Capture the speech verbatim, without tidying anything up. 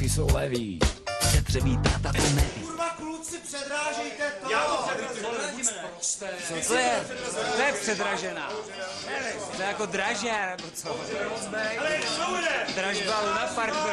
Prachy jsou levý. Přetřebí táta to neví. Kurva, kluci, předrážejte to! Já to předrážím. Co to je? To je předražená. To je jako dražé, nebo co? Ale co bude? Dražba Luna Park.